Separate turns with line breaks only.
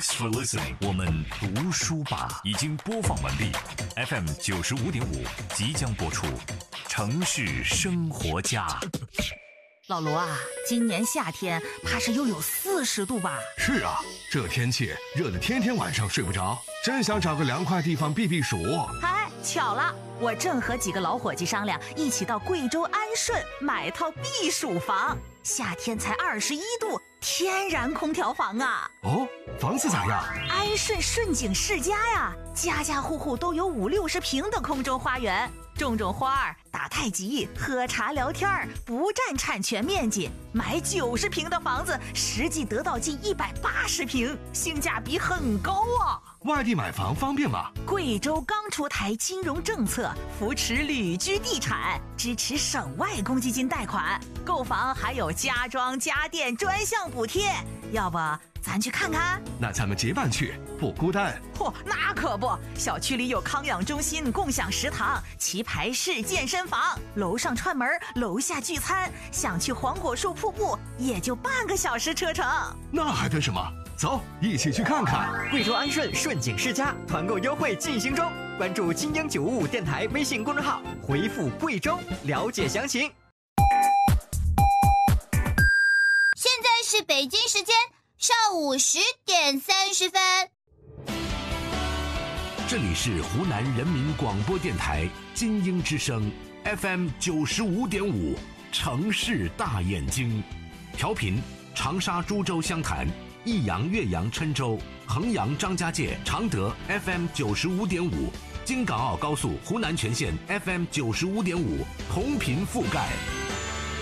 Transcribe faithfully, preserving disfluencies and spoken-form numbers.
Thanks for listening。我们读书吧已经播放完毕 ，F M 九十五点五即将播出。城市生活家。
老罗啊，今年夏天怕是又有四十度吧？
是啊，这天气热得天天晚上睡不着，真想找个凉快地方避避暑。
哎，巧了，我正和几个老伙计商量，一起到贵州安顺买套避暑房。夏天才二十一度，天然空调房啊！
哦，房子咋样？
安顺顺景世家呀，家家户户都有五六十平的空中花园，种种花儿，打太极，喝茶聊天，不占产权面积。买九十平的房子，实际得到近一百八十平，性价比很高啊！
外地买房方便吗？
贵州刚出台金融政策，扶持旅居地产，支持省外公积金贷款，购房还有家装家电专项补贴。要不咱去看看？
那咱们结伴去，不孤单。
嚯，那可不，小区里有康养中心、共享食堂、棋牌室、健身房，楼上串门，楼下聚餐，想去黄果树瀑布也就半个小时车程。
那还等什么？走，一起去看看。
贵州安顺顺景世家团购优惠进行中，关注金鹰九五五电台微信公众号，回复贵州了解详情。
现在是北京时间上午十点三十分。
这里是湖南人民广播电台金鹰之声 F M 九十五点五，城市大眼睛，调频长沙、株洲、湘潭。益阳、岳阳、郴州、衡阳、张家界、常德 F M 九十五点五，京港澳高速湖南全线 F M 九十五点五，同频覆盖。